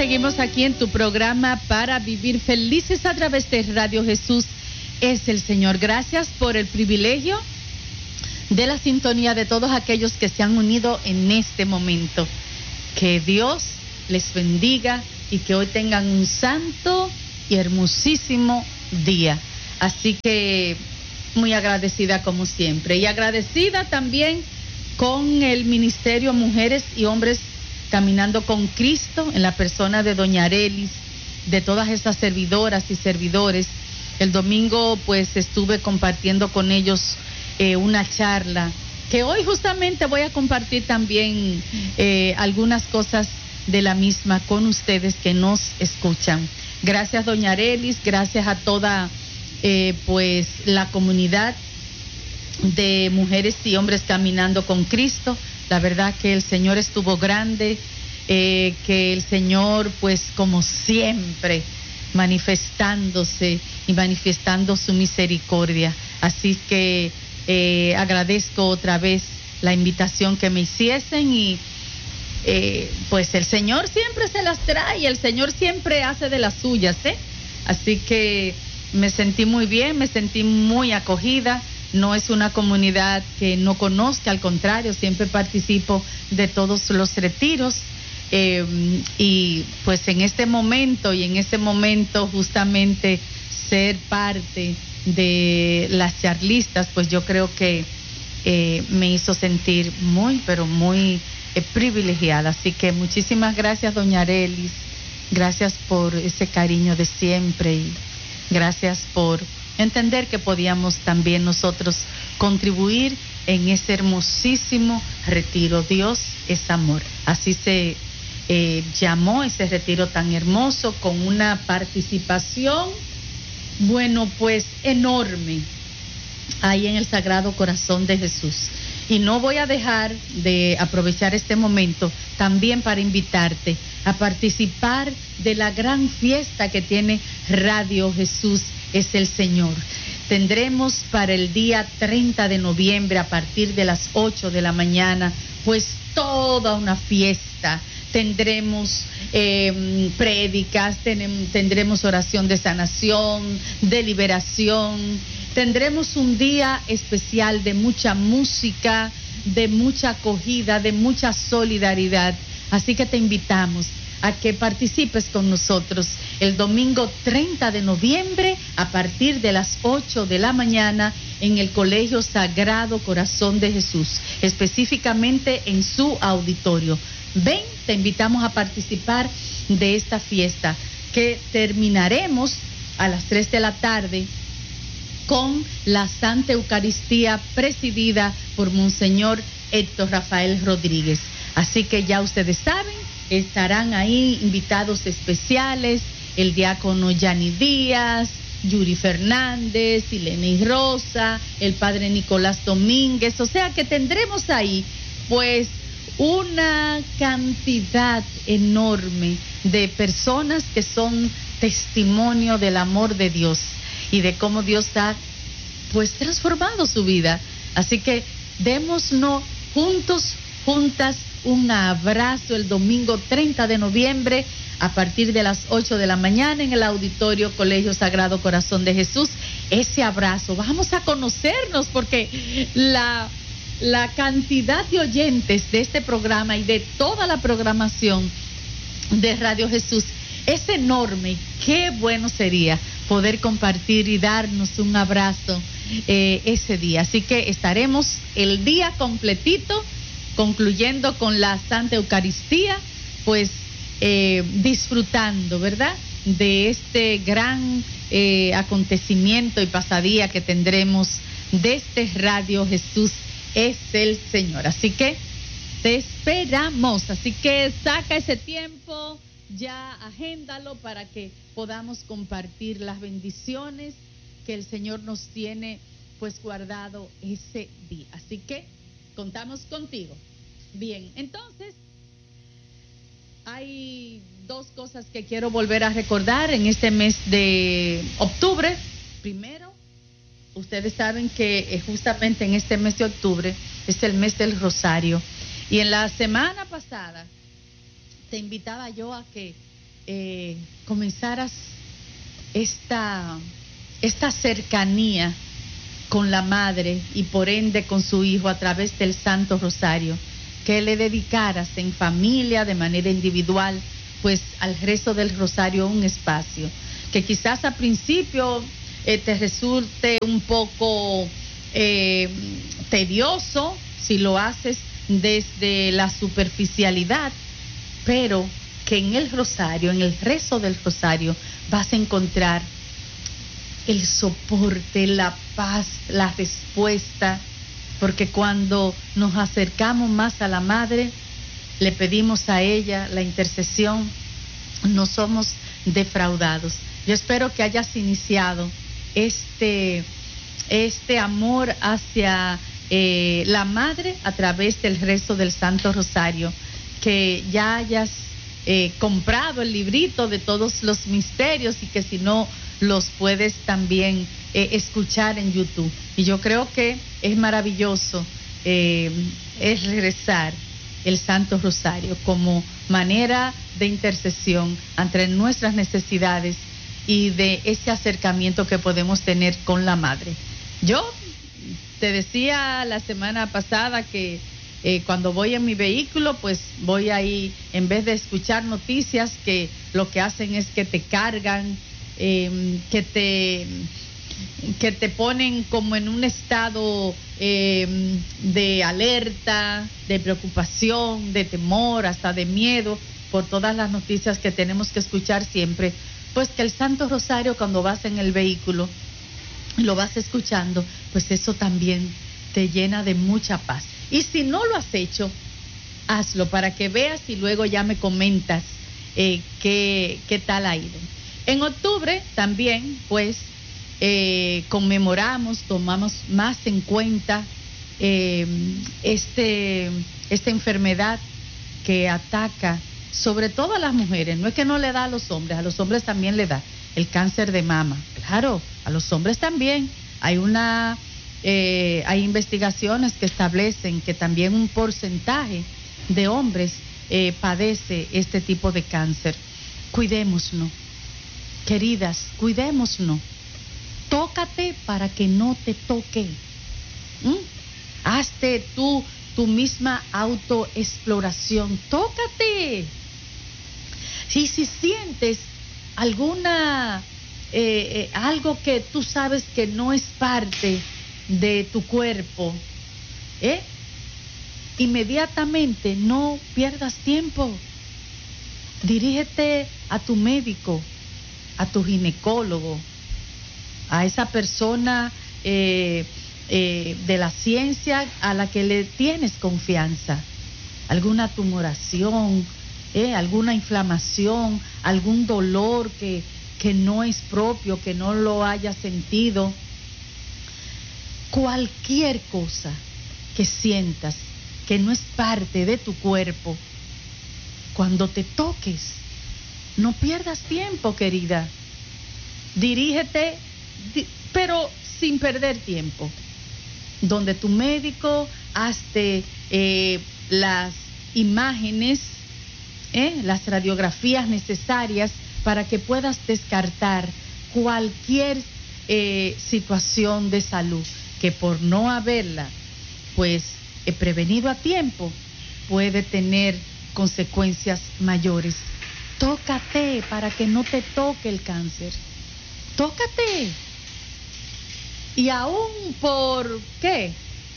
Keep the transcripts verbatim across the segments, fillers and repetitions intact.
seguimos aquí en tu programa Para Vivir Felices a través de Radio Jesús es el Señor. Gracias por el privilegio de la sintonía de todos aquellos que se han unido en este momento. Que Dios les bendiga y que hoy tengan un santo y hermosísimo día. Así que muy agradecida como siempre, y agradecida también con el Ministerio Mujeres y Hombres Caminando con Cristo, en la persona de Doña Arelis, de todas esas servidoras y servidores. El domingo pues estuve compartiendo con ellos eh, una charla, que hoy justamente voy a compartir también eh, algunas cosas de la misma con ustedes que nos escuchan. Gracias, Doña Arelis, gracias a toda eh, pues la comunidad de Mujeres y Hombres Caminando con Cristo. La verdad que el Señor estuvo grande, eh, que el Señor, pues como siempre, manifestándose y manifestando su misericordia. Así que eh, agradezco otra vez la invitación que me hiciesen y eh, pues el Señor siempre se las trae, el Señor siempre hace de las suyas, ¿eh? Así que me sentí muy bien, me sentí muy acogida. No es una comunidad que no conozca, al contrario, siempre participo de todos los retiros. Eh, y pues en este momento, y en este momento justamente ser parte de las charlistas, pues yo creo que eh, me hizo sentir muy, pero muy eh, privilegiada. Así que muchísimas gracias, Doña Arelis. Gracias por ese cariño de siempre y gracias por entender que podíamos también nosotros contribuir en ese hermosísimo retiro. Dios es amor. Así se eh, llamó ese retiro tan hermoso, con una participación, bueno, pues enorme, ahí en el Sagrado Corazón de Jesús. Y no voy a dejar de aprovechar este momento también para invitarte a participar de la gran fiesta que tiene Radio Jesús es el Señor. Tendremos para el día treinta de noviembre, a partir de las ocho de la mañana, pues toda una fiesta. Tendremos eh, prédicas, tenem, tendremos oración de sanación, de liberación. Tendremos un día especial de mucha música, de mucha acogida, de mucha solidaridad. Así que te invitamos a que participes con nosotros el domingo treinta de noviembre a partir de las ocho de la mañana en el Colegio Sagrado Corazón de Jesús, específicamente en su auditorio. Ven, te invitamos a participar de esta fiesta que terminaremos a las tres de la tarde con la Santa Eucaristía presidida por Monseñor Héctor Rafael Rodríguez. Así que ya ustedes saben, estarán ahí invitados especiales, el diácono Yanni Díaz, Yuri Fernández, Ilene Rosa, el padre Nicolás Domínguez. O sea que tendremos ahí pues una cantidad enorme de personas que son testimonio del amor de Dios y de cómo Dios ha pues transformado su vida. Así que démonos juntos, juntas, un abrazo el domingo treinta de noviembre a partir de las ocho de la mañana en el auditorio Colegio Sagrado Corazón de Jesús. Ese abrazo, vamos a conocernos porque la, la cantidad de oyentes de este programa y de toda la programación de Radio Jesús es enorme. Qué bueno sería poder compartir y darnos un abrazo eh, ese día. Así que estaremos el día completito, concluyendo con la Santa Eucaristía, pues eh, disfrutando, ¿verdad?, de este gran eh, acontecimiento y pasadía que tendremos de este Radio Jesús es el Señor. Así que te esperamos, así que saca ese tiempo, ya agéndalo para que podamos compartir las bendiciones que el Señor nos tiene pues guardado ese día. Así que contamos contigo. Bien, entonces hay dos cosas que quiero volver a recordar en este mes de octubre. Primero, ustedes saben que justamente en este mes de octubre es el mes del Rosario. Y en la semana pasada te invitaba yo a que eh, comenzaras esta, esta cercanía con la madre y por ende con su hijo a través del Santo Rosario, que le dedicaras en familia, de manera individual, pues al rezo del Rosario un espacio, que quizás al principio eh, te resulte un poco eh, tedioso si lo haces desde la superficialidad, pero que en el Rosario, en el rezo del Rosario, vas a encontrar el soporte, la paz, la respuesta, porque cuando nos acercamos más a la Madre, le pedimos a ella la intercesión, no somos defraudados. Yo espero que hayas iniciado este, este amor hacia eh, la Madre a través del rezo del Santo Rosario, que ya hayas eh, comprado el librito de todos los misterios y que si no los puedes también eh, escuchar en YouTube. Y yo creo que es maravilloso eh, es rezar el Santo Rosario como manera de intercesión ante nuestras necesidades y de ese acercamiento que podemos tener con la Madre. Yo te decía la semana pasada que eh, cuando voy en mi vehículo, pues voy ahí, en vez de escuchar noticias que lo que hacen es que te cargan, eh, que te que te ponen como en un estado eh, de alerta, de preocupación, de temor, hasta de miedo por todas las noticias que tenemos que escuchar siempre, pues que el Santo Rosario, cuando vas en el vehículo lo vas escuchando, pues eso también te llena de mucha paz. Y si no lo has hecho, hazlo para que veas y luego ya me comentas eh, qué, qué tal ha ido. En octubre también, pues, Eh, conmemoramos, tomamos más en cuenta eh, este, esta enfermedad que ataca sobre todo a las mujeres. No es que no le da a los hombres, a los hombres también le da el cáncer de mama. Claro, a los hombres también. Hay una, eh, hay investigaciones que establecen que también un porcentaje de hombres eh, padece este tipo de cáncer. Cuidémonos, queridas, cuidémonos. Tócate para que no te toque. ¿Mm? Hazte tú tu misma autoexploración. Tócate. Y si sientes alguna eh, eh, algo que tú sabes que no es parte de tu cuerpo, ¿eh? inmediatamente no pierdas tiempo. Dirígete a tu médico, a tu ginecólogo, a esa persona eh, eh, de la ciencia a la que le tienes confianza. Alguna tumoración, eh, alguna inflamación, algún dolor que, que no es propio, que no lo hayas sentido. Cualquier cosa que sientas que no es parte de tu cuerpo, cuando te toques, no pierdas tiempo, querida. Dirígete, pero sin perder tiempo, donde tu médico, hazte eh, las imágenes, eh, las radiografías necesarias para que puedas descartar cualquier eh, situación de salud que por no haberla pues he prevenido a tiempo puede tener consecuencias mayores. Tócate para que no te toque el cáncer. Tócate. Y aún por qué,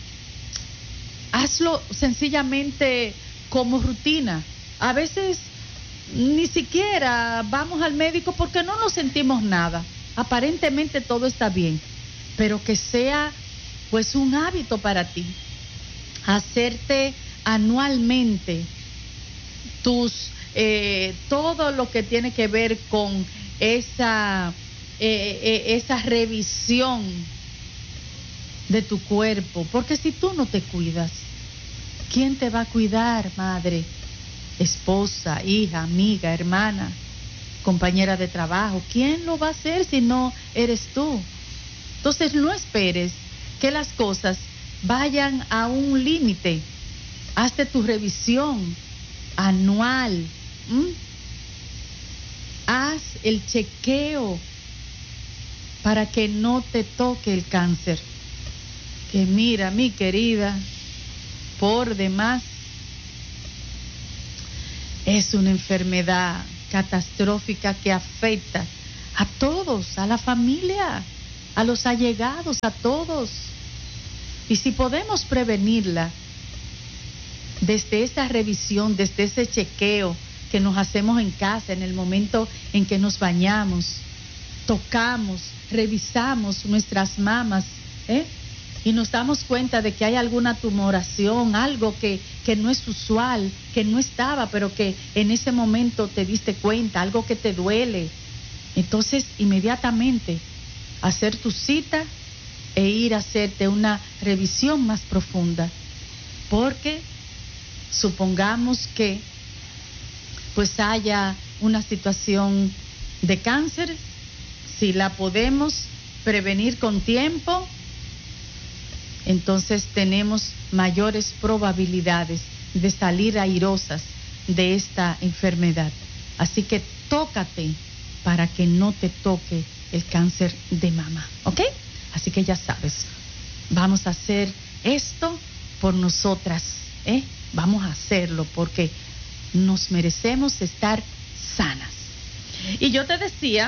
hazlo sencillamente como rutina. A veces ni siquiera vamos al médico porque no nos sentimos nada. Aparentemente todo está bien, pero que sea pues un hábito para ti. Hacerte anualmente tus eh, todo lo que tiene que ver con esa eh, eh, esa revisión de tu cuerpo, porque si tú no te cuidas, ¿quién te va a cuidar, madre, esposa, hija, amiga, hermana, compañera de trabajo? ¿Quién lo va a hacer si no eres tú? Entonces no esperes que las cosas vayan a un límite. Hazte tu revisión anual. ¿Mm? haz el chequeo para que no te toque el cáncer. Que mira, mi querida, por demás, es una enfermedad catastrófica que afecta a todos, a la familia, a los allegados, a todos. Y si podemos prevenirla desde esa revisión, desde ese chequeo que nos hacemos en casa, en el momento en que nos bañamos, tocamos, revisamos nuestras mamas, ¿eh? Y nos damos cuenta de que hay alguna tumoración, algo que, que no es usual, que no estaba, pero que en ese momento te diste cuenta, algo que te duele. Entonces, inmediatamente, hacer tu cita e ir a hacerte una revisión más profunda. Porque supongamos que pues haya una situación de cáncer, si la podemos prevenir con tiempo, entonces tenemos mayores probabilidades de salir airosas de esta enfermedad. Así que tócate para que no te toque el cáncer de mama, ¿ok? Así que ya sabes, vamos a hacer esto por nosotras, ¿eh? Vamos a hacerlo porque nos merecemos estar sanas. Y yo te decía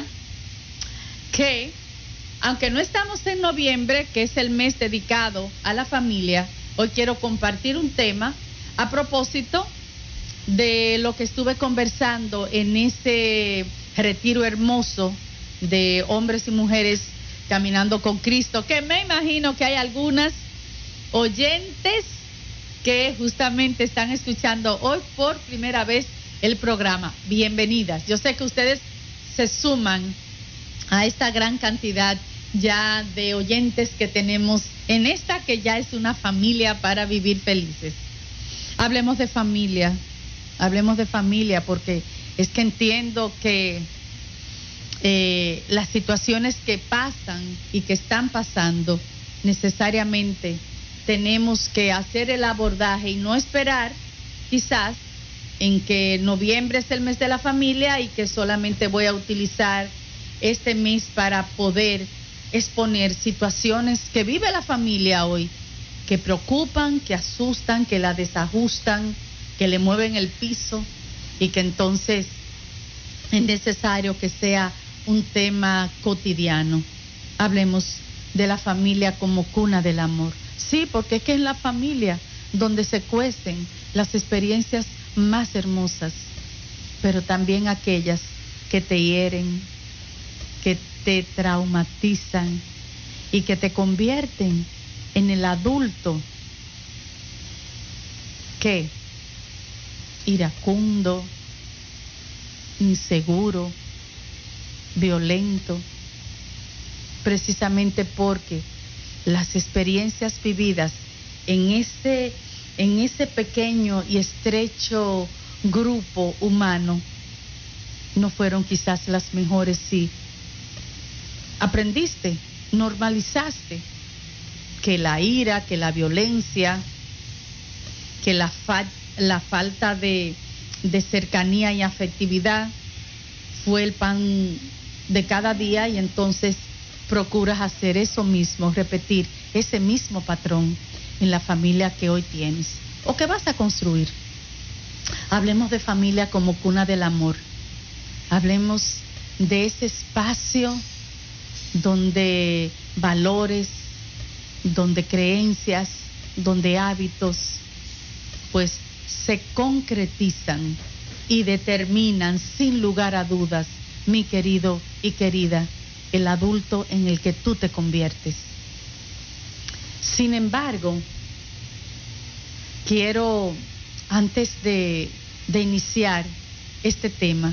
que aunque no estamos en noviembre, que es el mes dedicado a la familia, hoy quiero compartir un tema a propósito de lo que estuve conversando en ese retiro hermoso de hombres y mujeres caminando con Cristo, que me imagino que hay algunas oyentes que justamente están escuchando hoy por primera vez el programa. Bienvenidas. Yo sé que ustedes se suman a esta gran cantidad ya de oyentes que tenemos en esta que ya es una familia para vivir felices. Hablemos de familia, hablemos de familia porque es que entiendo que eh, las situaciones que pasan y que están pasando necesariamente tenemos que hacer el abordaje y no esperar quizás en que noviembre es el mes de la familia y que solamente voy a utilizar este mes para poder exponer situaciones que vive la familia hoy, que preocupan, que asustan, que la desajustan, que le mueven el piso y que entonces es necesario que sea un tema cotidiano. Hablemos de la familia como cuna del amor. Sí, porque es que es la familia donde se cuecen las experiencias más hermosas, pero también aquellas que te hieren, que te traumatizan y que te convierten en el adulto que iracundo, inseguro, violento, precisamente porque las experiencias vividas en ese, en ese pequeño y estrecho grupo humano no fueron quizás las mejores. Sí, aprendiste, normalizaste que la ira, que la violencia, que la, fa la falta de, de cercanía y afectividad fue el pan de cada día, y entonces procuras hacer eso mismo, repetir ese mismo patrón en la familia que hoy tienes o que vas a construir. Hablemos de familia como cuna del amor. Hablemos de ese espacio donde valores, donde creencias, donde hábitos, pues se concretizan y determinan sin lugar a dudas, mi querido y querida, el adulto en el que tú te conviertes. Sin embargo, quiero, antes de, de iniciar este tema,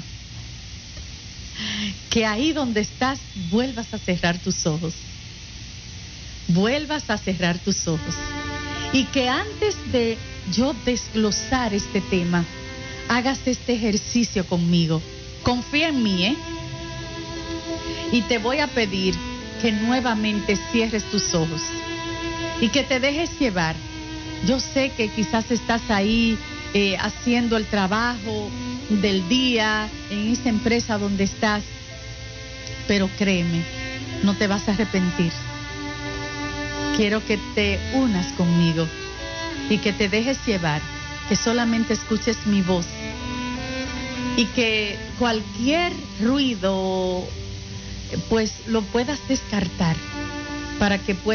que ahí donde estás vuelvas a cerrar tus ojos, vuelvas a cerrar tus ojos, y que antes de yo desglosar este tema, hagas este ejercicio conmigo. Confía en mí, ¿eh? Y te voy a pedir que nuevamente cierres tus ojos y que te dejes llevar. Yo sé que quizás estás ahí eh, haciendo el trabajo del día, en esa empresa donde estás, pero créeme, no te vas a arrepentir. Quiero que te unas conmigo y que te dejes llevar, que solamente escuches mi voz y que cualquier ruido pues lo puedas descartar para que puedas